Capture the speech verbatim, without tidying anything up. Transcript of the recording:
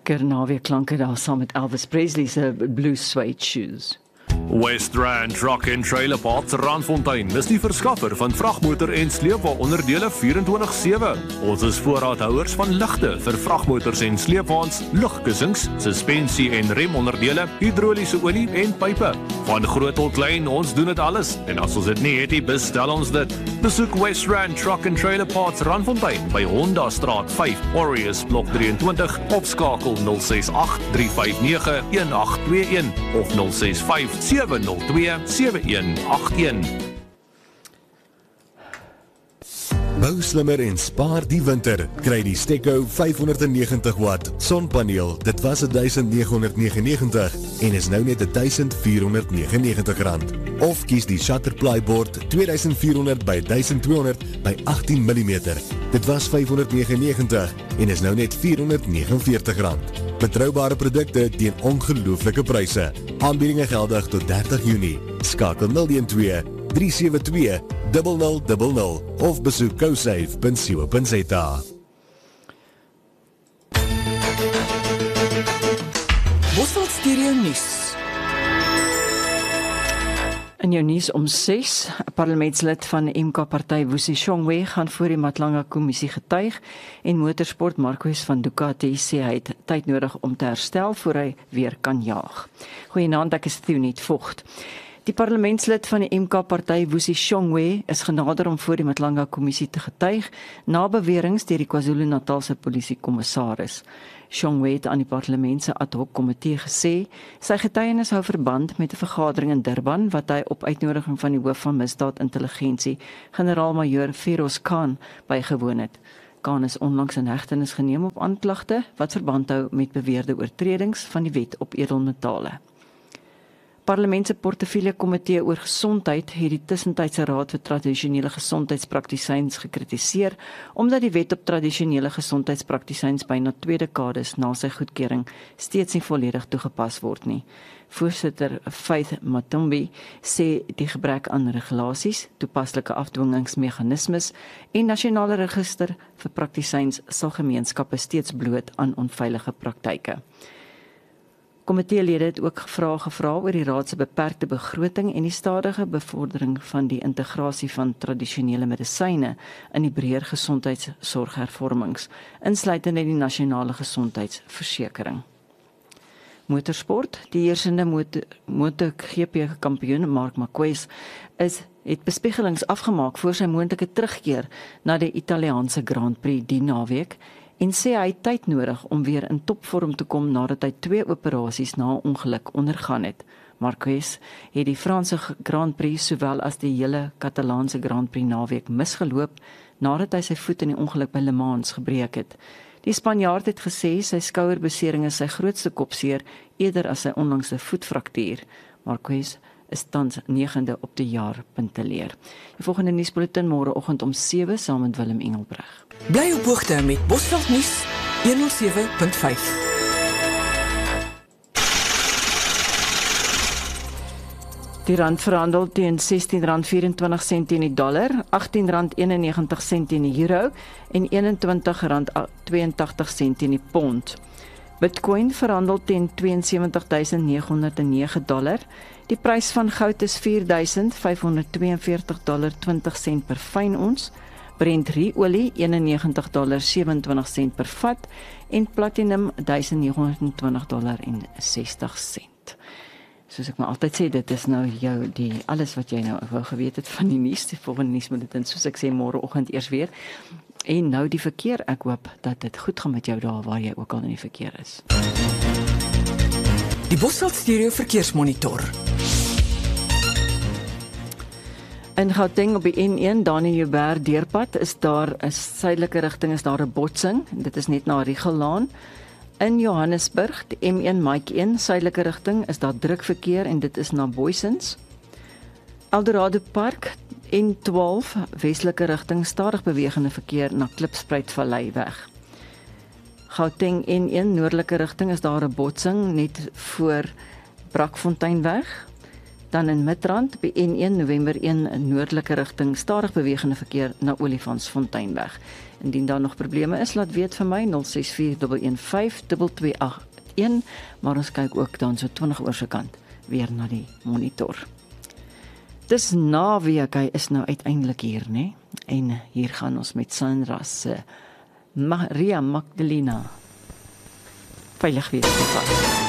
Lekker naweek klanke daar saam met Elvis Presley se Blue Suede Shoes. West Rand Truck and Trailer Parts Randfontein is die verskaffer van vragmotor en sleepwa-onderdele vierentwintig sewe. Ons is voorraadhouers van ligte vir vragmotors en sleepwaens, lugkussings, suspensie en remonderdele, hidroliese olie en pype. Van groot tot klein, ons doen dit alles. En as ons dit nie het nie, bestel ons dit. Besoek West Rand Truck and Trailer Parts Randfontein by Honda Straat vyf, Aureus Blok drieëntwintig, of skakel nul ses agt drie vyf nege een agt twee een of nul ses vyf sewe nul twee sewe een agt een. Bou slimmer en spaar die winter. Kry die Steco vyfhonderdnegentig watt sonpaneel. Dit was duisend negen negenennegentig en is nou net duisend vierhonderd negenennegentig rand. Of kies die Shutterply board tweeduisend vierhonderd by duisend tweehonderd by agttien millimeter. Dit was vyfhonderd negenennegentig en is nou net vierhonderd negenenveertig rand. Betroubare produkte teen ongelooflike pryse. Aanbiedinge geldig tot dertig Junie. Skakel nul een twee drie sewe twee nul nul nul nul of besoek cosafe punt co punt za. Bosveld Stereo Nuus. In jou nuus om ses, 'n parlementslid van die M K-party Vusi Shongwe gaan voor die Matlanga-kommissie getuig en motorsport Marquez van Ducati sê hy het tyd nodig om te herstel voor hy weer kan jaag. Goeienaand, ek is Theoniet Vogt. Die parlementslid van die M K-party Vusi Shongwe is genader om voor die Matlanga-kommissie te getuig na beweringe deur die KwaZulu-Natalse polisiekommissaris. Shongwe het aan die parlement se ad hoc komitee gesê sy getuienis hou verband met 'n vergadering in Durban wat hy op uitnodiging van die hoof van misdaad intelligensie, generaal-majoor Feroz Khan, bygewoon het. Khan is onlangs in hegtenis geneem op aanklagte wat verband hou met beweerde oortredings van die wet op edelmetale. Parlement se portefeulje komitee oor gesondheid het die tussentydse raad vir tradisionele gesondheidspraktisyns gekritiseer omdat die wet op tradisionele gesondheidspraktisyns byna twee dekades na sy goedkeuring steeds nie volledig toegepas word nie. Voorsitter Faith Matumbi sê die gebrek aan regulasies, toepaslike afdwingingsmeganismes en nasionale register vir praktisyns sal gemeenskappe steeds bloot aan onveilige praktyke. Komiteelede het ook gevra gevra oor die raad se beperkte begroting en die stadige bevordering van die integrasie van tradisionele medisyne in die breër gesondheidsorghervormings, insluitende die nasionale gesondheidsversekering. Motorsport, die heersende MotoGP kampioen Marc Marquez is het bespiegelings afgemaak voor sy moontlike terugkeer na die Italiaanse Grand Prix die naweek en sê hy het tyd nodig om weer in topvorm te kom nadat hy twee operasies na 'n ongeluk ondergaan het. Marquez het die Franse Grand Prix sowel as die hele Katalaanse Grand Prix naweek misgeloop nadat hy sy voet in die ongeluk by Le Mans gebreek het. Die Spanjaard het gesê sy skouerbesering is sy grootste kopseer eerder as sy onlangse voetfraktuur. Marquez is tans negende op die jaar punteleer. Die volgende nuusbulletin môreoggend om sewe saam met Willem Engelbreg. Bly op hoogte met Bosveld Nuus honderd sewe punt vyf. Die rand verhandel teen sestien rand vyerentwintig sent teen die dollar, agttien rand eenennegentig sent teen die euro en eenentwintig rand tweeëntagtig sent teen die pond. Bitcoin verhandel teen twee en sewentig duisend nege honderd en nege dollar. Die prys van goud is vier duisend vyfhonderd twee en veertig dollar twintig sent per fyn ons. Brent olie eenennegentig dollar sewenentwintig sent per vat en platinum duisend nege honderd en twintig dollar en sestig sent. Soos ek maar altyd sê, dit is nou jou die alles wat jy nou wou geweet het van die nuus. Die volgende nuus moet dit in, soos ek sê, môreoggend eers weer. En nou die verkeer, ek hoop dat dit goed gaan met jou daar waar jy ook al in die verkeer is. Die Bosveld Stereo Verkeersmonitor. In Gauteng op die N een, Daniel Joubert deurpad, is daar 'n suidelike rigting, is daar 'n botsing. Dit is net na Riegelaan. In Johannesburg, die M een Mike een, suidelike rigting, is daar druk verkeer en dit is na Booysens. Eldorado Park, N twaalf, westelike rigting, stadig bewegende verkeer na Klipspruit Vallei weg. Gauteng N een, noordelike rigting, is daar 'n botsing net voor Brakfonteinweg. Dan in Midrand, by N een November een, noordelike rigting, stadig bewegende verkeer na Olifantsfonteinweg. Indien daar nog probleme is, laat weet vir my nul ses vier een een vyf twee twee agt een, maar ons kyk ook dan so twintig oor se kant weer na die monitor. Dis naweek, hy is nou uiteindelik hier, né? En hier gaan ons met Sandra se Maria Magdalena. Veilig wees.